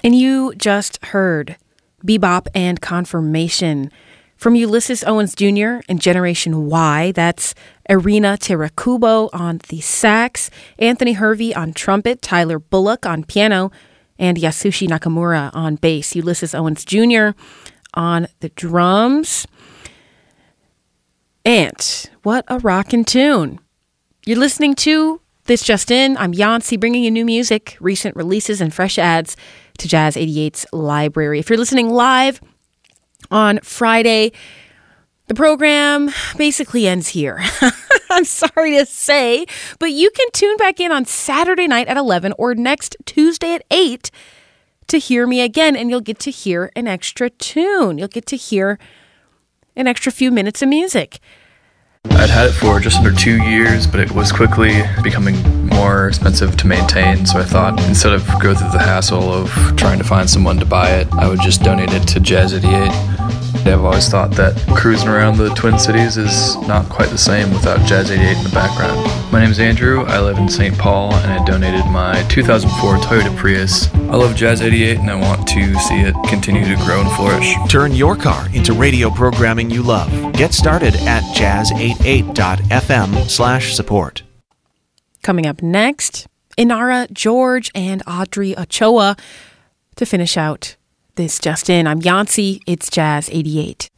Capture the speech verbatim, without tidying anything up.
And you just heard Bebop and Confirmation from Ulysses Owens Junior and Generation Y. That's Irina Terakubo on the sax, Anthony Hervey on trumpet, Tyler Bullock on piano, and Yasushi Nakamura on bass. Ulysses Owens Junior on the drums. And what a rockin' tune. You're listening to This Just In. I'm Yancy, bringing you new music, recent releases, and fresh ads to Jazz eighty-eight's library. If you're listening live on Friday, the program basically ends here. I'm sorry to say, but you can tune back in on Saturday night at eleven or next Tuesday at eight to hear me again, and you'll get to hear an extra tune. You'll get to hear an extra few minutes of music. I'd had it for just under two years, but it was quickly becoming more expensive to maintain, so I thought instead of go through the hassle of trying to find someone to buy it, I would just donate it to Jazz eighty-eight. I've always thought that cruising around the Twin Cities is not quite the same without Jazz eighty-eight in the background. My name is Andrew, I live in Saint Paul, and I donated my two thousand four Toyota Prius. I love Jazz eighty-eight, and I want to see it continue to grow and flourish. Turn your car into radio programming you love. Get started at jazz eighty-eight dot f m slash support. Coming up next, Inara George and Audrey Ochoa to finish out This Just In. I'm Yancy, it's Jazz eighty-eight.